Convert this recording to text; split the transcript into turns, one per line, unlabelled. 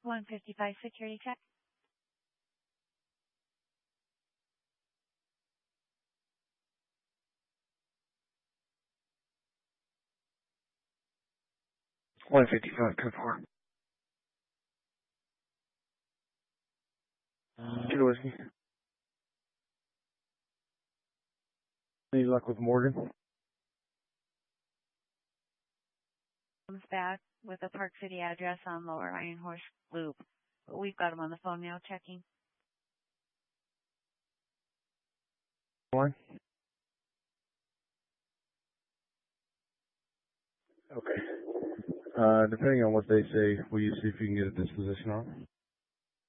155 security check.
One 55 code 4. Kilo whiskey. Any luck with Morgan?
Comes back with a Park City address on Lower Iron Horse Loop. But we've got him on the phone now checking.
One? Okay. Depending on what they say, will you see if you can get a disposition on?